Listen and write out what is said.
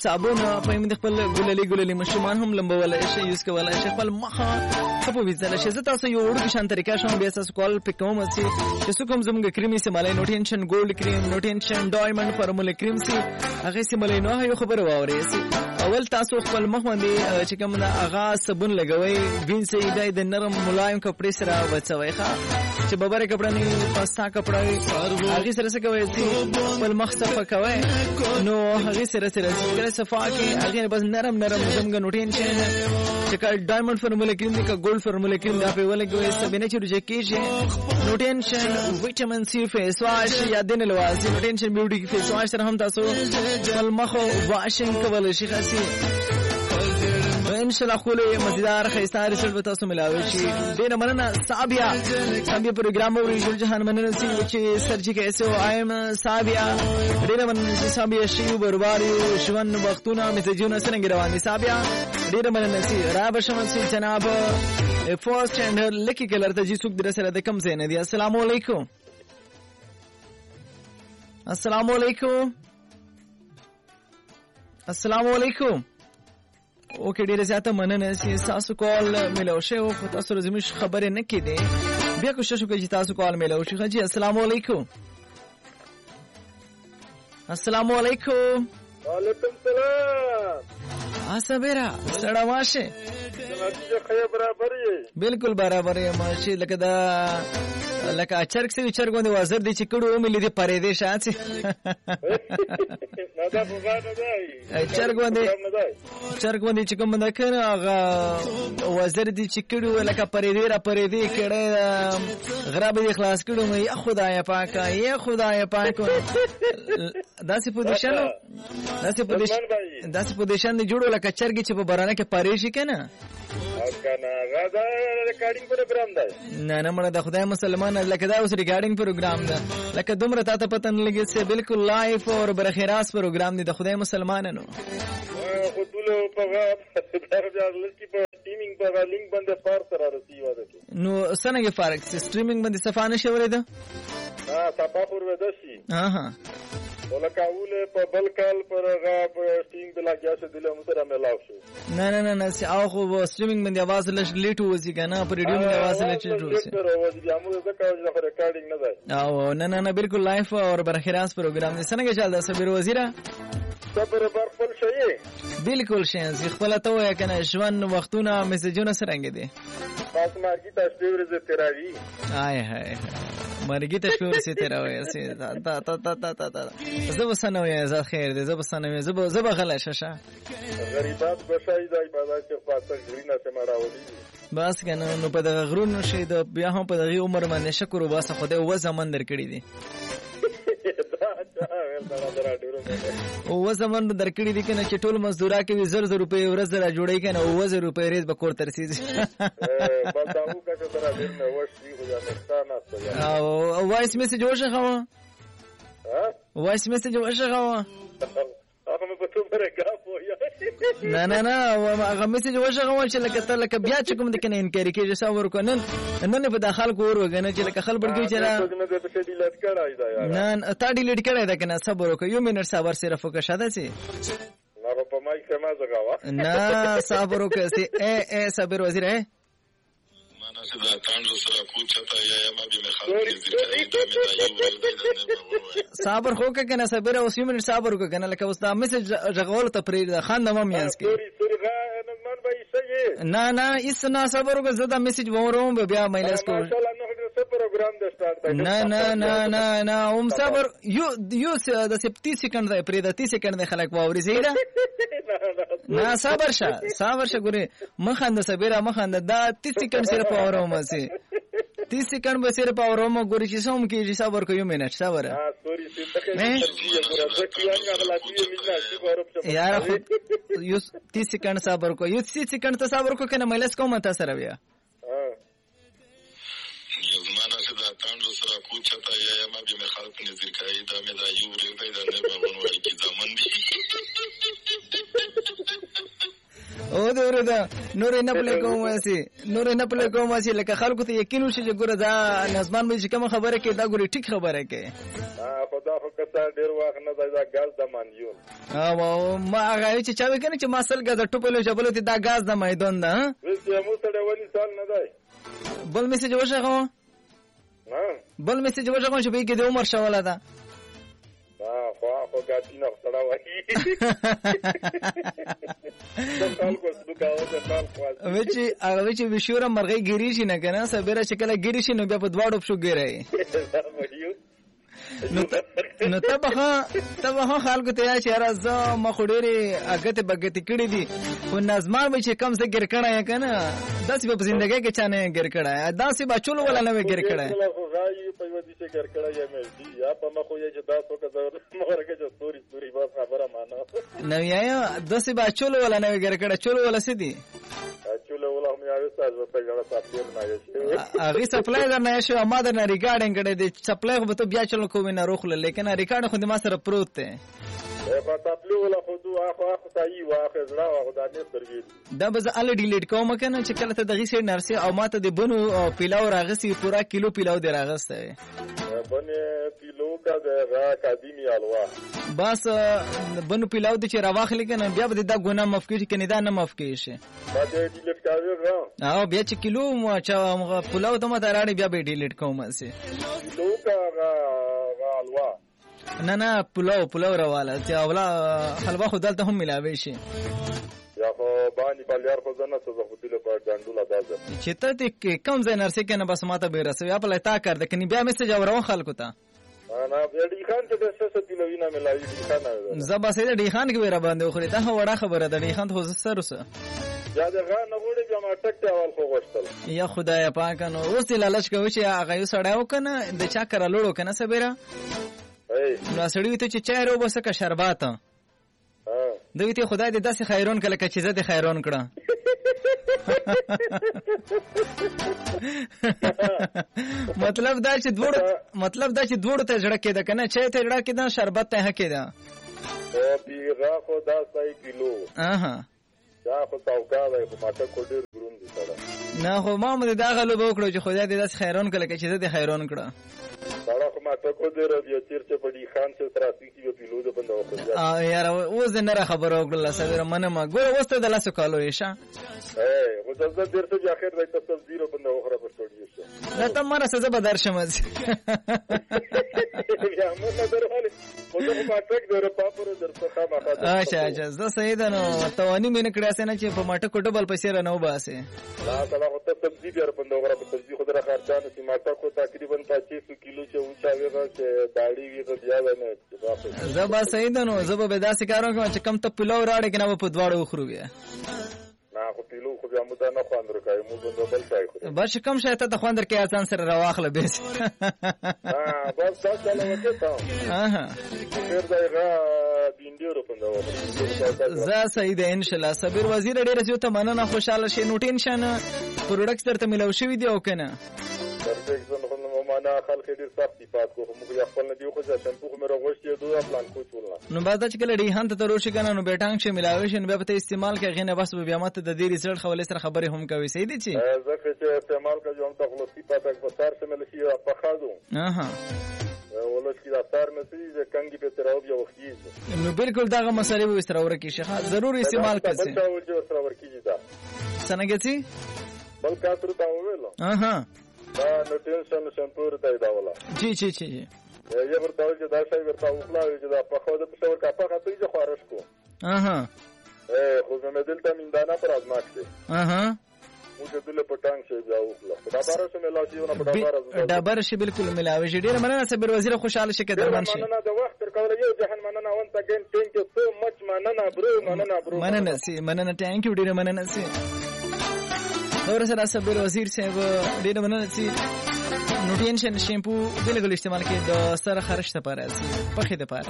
صابون په من خپل ګللي مشرومان هم لمبول شي یوز کولای شي خپل مخه خپو ویځل شي زه تاسو یو وړو شان طریقه شوم بیا تاسو کال پکوم چې څوک زموږ کریمي سمالای نو ټینشن ګولډ کریم نو ټینشن ډایمنډ فارمولا کریم سي هغه سمالای نو یو خبر واوري سي اول تاسو خپل مخ باندې چې کوم هغه صابون لګوي وین سي د نرم ملایم کپڑے سره وڅوي ښا چې ببره کپڑا نه پاستا کپڑا هغه سره څه کوي خپل مخ صفه کوي نو هغه سره صفه کې هغه بس نرم زمګ نو ټینشن چې کله ډایمنډ فارمولا کریم دی کا ګولډ فارمولا کریم دا په ولګوي سبینه چې رجه کیږي نو ټینشن وټامین سی فیس واش یا دین لوازم نو ټینشن بیوټي فیس واش سره هم تاسو خپل مخ واشنګ کول شي خاصي ان شاء الله خولي مزیدار خیسته رسول تاسو ملاوي شي ډیر مننه صابیا پروګرام او ریجل جهان مننه سي چې سرجی کې اسو ایم صابیا ډیر مننه صابیا شي برباري شون وختونه مسجونه څنګه روان دي صابیا ډیر مننه سي را بشمن سي جناب فرست اند لکی کلر ته جی څوک در سره د کم زین دي السلام علیکم السلام علیکم السلام علیکم اوکې ډیره زیاته مننه چې تاسو کال ملو شي او تاسو زموږ خبره نه کیدې بیا کوشش وکړئ چې تاسو کال ملو شي خجی السلام علیکم السلام علیکم وعلیکم السلام اسبرا سړا واشه خیر برابر یې بالکل برابر یې ماشي لکه دا لکه چرګ سوي چرګ باندې وزر دي چې کډو ملي دي پرې دي شاته نه دا بوغا نه دی چرګ باندې چې کوم نه کړه هغه وزر دي چې کډو لکه پرې دي را پرې دي کړه غراب دي خلاص کړو مې یا خدای پاک یا خدای پاک داسې پوزیشن دی جوړو لکه چرګ چې په بارانه کې پرې شي کنه کنه غدا ریکارډینګ پروګرام دی نه مړه د خدای مسلمان لکه دا اوس ریکارډینګ پروګرام ده لکه دومره تاسو پته نه لګي چې بالکل لایف او برخیراس پروګرام دی د خدای مسلمانانو خو دلو په درجه لکه په سټریمینګ په لینک باندې فار سره رسیدو ده نو څنګه فرق سټریمینګ باندې صفانه شوړې ده صفا پر ودا شي ها ولکه اوله په بل کال پر هغه په سټریمینګ بلا کیاسه دله مسره ملاو شو نه سي او خو سټریمینګ باندې आवाज لږ لیټ وځي کنه پر ریډیو باندې आवाज لیټ وځي موږ ځکه چې ریکارډینګ نه دی او نه بالکل لایف او برخیراس پروګرام دی څنګه چل دا صبر وزیره صبر بر خپل شي بالکل شي خپل ته وای کنه ژوند وختونه میسجونه سرنګ دي پاس مارګی تاسو ورځ تیراوی هاي مرګی ته شور سي تیراوي سي تا زه وسنه وای زه خیر دې زه وسنه زه بغلا ششه غریبات بشای د عبادت په خاطر غرینه سمراولي بس کنه نو په دغه غرونو شي د بیا هم په دغه عمر باندې شکر وباسه خدای و زمان درکړي دي او زمون درکړي دي کنه چې ټول مزدورا کې 1000 روپے ورځ را جوړي کنه 1000 روپے ریز به کور ترسيږي بلداو کا چې درا دیر نه وشي خو ځانستانه او وایس میسج وشغه وایس میسج وشغه هغه په تو برګه پویا نه هغه میسج وشغه چې لکه بیا چې کوم د کنه انکاری کې جسا ورکو نن په داخل کو ورغنه چې لکه خل بړګي چې نه تا ډیلیټ کړای دا کنه صبر وکړه یو منټ صبر سره فوکس شاده سي نه په مای سما زګاوا نه صبر وکړه سي صبر وزیر معنا چې دا تاسو سره کوچتا یا ما به مخالفت صبر خو کنه صبر اوس یو منټ صبر وکړه کنه لکه اوس دا میسج ژغول ته پرې خان نوم میانس کې نه اسنا صبر وکړه زدا میسج وروم بیا مایلس کو پروګرام د سٹارټ نه هم صبر یو د 30 سکند دی پرې د 30 سکند خلک واوري زیره نه صبر شه ګوره مخاند صبره مخاند دا 30 سکند سره پاوروم سي 30 سکند به سره پاوروم ګوره چې سوم کې صبر کوي منټ صبر سوري یار یو 30 سکند صبر کو یو 30 سکند ته صبر کو کنه مایلس کوم ته سره بیا زمانه چې دا تاسو سره کوچتا یا ما به مخالفت نظر کوي دا مې دا یو ورته دا نه بغونوي کی ځمن دي او دا نور نه پله کوم اسی لکه خلکو ته یقین وشي چې ګوره دا نظمان به چې کوم خبره کې دا ګوره ټیک خبره کې خدا خو سره ډېر وخت نه دی دا ګاز د مانیون او ما هغه چې چا وکنه چې ما سل غز ټوپلو جبلو ته دا غاز د میدان ده وې مو سره ونی سال نه دی بل میسج وشغه بل میسج وشغه چې به کې د عمر شواله ده خو ګاټی نه سره وایي هغه چې بشوره مرغۍ ګیری شي نه کنه سبره چې کله ګیری شي نو بیا په دواړو شو ګیری نو تبه خلکو ته چې راځه ما خډيري اگته بغته کړی دي او نظمان به چې کم څه ګر کړه یا کنه داسې په ژوندۍ کې چانه ګر کړه داسې بچول ولا نه ګر کړه په ودی چې ګر کړه یا مې دي یا په مخو یې چې تاسو کا مورګه چې ستوري بس خبره مانو نو یا داسې بچول ولا نه ګر کړه چول ولا سدي چول ولا مې اوسه په ګړه تاسو نه یې هغه سپلای در نه شو ما در نه ریګارډینګ کړه دي سپلای خو ته بیا چلو کوم نه روخله لیکن ریکارډ خو د ما سره پروت دی په تاسو ولا خو اخو تای واخه زړه او دا نه ترګي دا به ال ډیلیټ کوم کنه چې کله ته دغه سي نرسي او ماته د بنو پیلاو راغسي پورا کیلو پیلاو دی راغسته بنه پیلو کا د اکادمی الوا بس بنو پیلاو د چې راواخلې کنه بیا به دا ګناه مفکې کنه دا نه مفکې شي دا ډیلیټ کاوه او بیا چې کیلو مو چا پلاو ته ماته راړي بیا به ډیلیټ کوم سي پیلو کا الوا نه پلاو راواله چې اولا حلوا خدالته هم ملاوي شي یا خو باندې بلیار خو زنه څه خو دله په ډنډولا دازه چې ته کم ځای نرسي کنه بس ماته به رسوي خپل تا کار د کني بیا میسج اورو خلکو ته انا ډی خان ته د 600 کیلو وینا ملاوي دي خان زبا سید ډی خان کې ور باندې خوري دا وړه خبره ده ډی خان خو سره یا د غان نه وړي بیا ما ټک ته اول خو غوښتل یا خدای پاک نو اوس لالچ کوي چې هغه یو سړیو کنه د چا کر لړو کنه سبيره نو سړی ته چې چای رو بس کا شربات دوی ته خدای دې داسې خیرون کله چې زه دې خیرون کړه مطلب دا چې دوړ ته جړه کېده کنه چای ته جړه کېده شربت ته کېده او بیغه خو دا 100 کیلو دا خو تاوکا وای خو ماته کوډیر ګرون دي سره نه خو ما مې دا غلو وکړو چې خدای دې داسې خیرون کله چې زه دې خیرون کړه سره خو ماته کوډیر بیا چیرته پډی خان څخه تراسي کې پیلو د بندو خو یار اوس نه خبر وکړل سره منه ما ګور اوسته د لاسو کالو ایشا خو ځکه درته چې اخر راځي تاسو زیرو بندو اخره په سټوډیو شه دا ته مره سزا به درشمز یا مو نه درواله خو زه ما ټک در پاپور درته خامہ اچھا زه سیدانو توانی مې نه کړه سينه چې په ماټه کوټه بل پیسې رانو باسه لا تعالی خو ته سبزی بیا بندو اخره په سبزی خو درا خرچانه چې ماټه کو تقریبا 25 کیلو چې اوچا ویغه چې داړي ویغه بیا نه زبا سیدانو زبا به داسې کارو کوم چې کم ته پلو راړې کنه په دواړو خورو بیا نه خو پیلو خو بیا مده نه خواندر کوي مو بل شای خو بس کم شای ته خواندر کې آسان سره راواخله بیس بس دا چلو وکړه ډیر دایغه دیندیرو پندو زه سید ان شاء الله صبر وزیر ډیر زیو ته مننه خوشاله شي نو ټینشن پروډکټ درته ملو شوی دی او کنه پرفیکټ زنه معنا خلک ډیر سخت صفات کو موږ یې خپل نه دی خو ځکه شمپو مې راغوښتي دوه پلان کو چولنه نو بعد چې کله ریحان ته روشي کنه نو بیٹانګ شه ملاوي شي نو به ته استعمال کې غینه بس بیا ماته د دې رزلټ خولې سره خبرې هم کوي صحیح دي چې ځکه چې استعمال کا جو هم ته خلاصي پاتک په سر سره ملشي په خادو ولش کې دا سر مې سي چې کنګي په تراو بیا وخی نو بالکل داغه مسالې به سره ورکی شي ضرور استعمال کړئ بل څه ول سره ورکی دا څنګه بل کا تر تا ویلو دا نو ټینشن شمپور ته دا ولا جی یا ورته چې دا شای ورته وکړاوي چې دا په خو د پښور کا په خاطر چې خارش کو خو مې دلته میندانا پر ازماک دي مو دلته پټانګ شي دا وکړه دا بار سره ملاوي نه په دا بار شي بالکل ملاوي ډیر مننه صبر وزیر خوشاله شي کې درمان شي مننه د وخت تر کوله یو جهان مننه وانت اگین ثانک یو سو مچ مننه برو مننه ثانک یو ډیر مننه سي اور سره صبر وزیر صاحب ډیر مننه سي نو ټینشن شیمپو دلګل استعمال کې د سر خرچ ته پاره سي په خې ده پاره